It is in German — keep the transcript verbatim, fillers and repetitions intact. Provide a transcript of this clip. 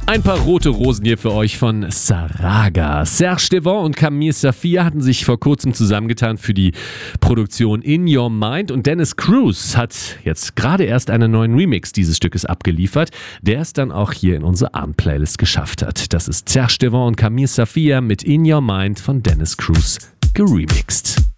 Ein paar rote Rosen hier für euch von Saraga. Serge Devant und Camille Saphir hatten sich vor kurzem zusammengetan für die Produktion In Your Mind und Dennis Cruz hat jetzt gerade erst einen neuen Remix dieses Stückes abgeliefert, der es dann auch hier in unsere Abend-Playlist geschafft hat. Das ist Serge Devant und Camille Saphir mit In Your Mind von Dennis Cruz geremixed.